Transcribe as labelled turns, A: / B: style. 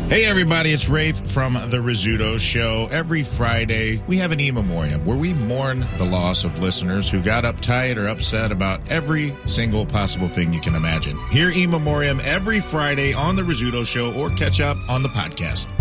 A: Hey everybody, it's Rafe from The Rizzuto Show. Every Friday, we have an in memoriam where we mourn the loss of listeners who got uptight or upset about every single possible thing you can imagine. Hear in memoriam every Friday on The Rizzuto Show or catch up on the podcast.